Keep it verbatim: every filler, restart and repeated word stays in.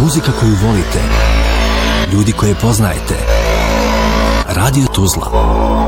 Muzika koju volite, ljudi koje poznajete. Radio Tuzla.